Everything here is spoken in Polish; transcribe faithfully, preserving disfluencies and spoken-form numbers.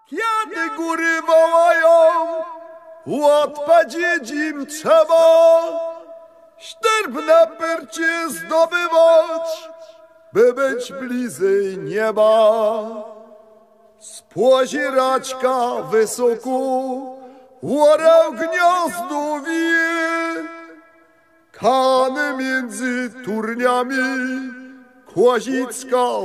Kiedy góry wołają, odpowiedzieć im trzeba, ścierbne pyrcie zdobywać, by być bliżej nieba. Z poziraczka wysoko, orał gniazdo wie, kany między turniami, kozicka